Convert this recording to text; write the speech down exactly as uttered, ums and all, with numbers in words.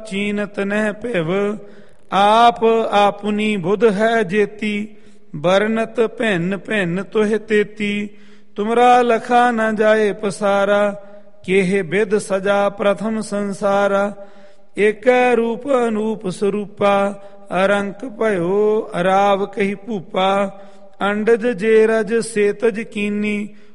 ਚੀਨਤ ਨਹਿ ਭਿਵ। ਆਪ ਆਪੁਨੀ ਬੁਧ ਹੈ ਜੇਤੀ, ਬਰਨਤ ਭਿੰਨ ਭਿੰਨ ਤੁਹ ਤੇਤੀ। ਤੁਮਰਾ ਲਖਾ ਨ ਜਾਏ ਪਸਾਰਾ, ਕੇਹ ਬਿਦ ਸਜਾ ਪ੍ਰਥਮ ਸੰਸਾਰਾ। ਏਕੈ ਰੂਪ ਅਨੂਪ ਸਰੂਪਾ, ਅਰੰਕ ਭਇਓ ਅਰਾਵ ਕਹੀ ਭੂਪਾ। ਅੰਡਜ ਜੇ ਰਜ ਸੇਤਜ ਕੀਨੀ,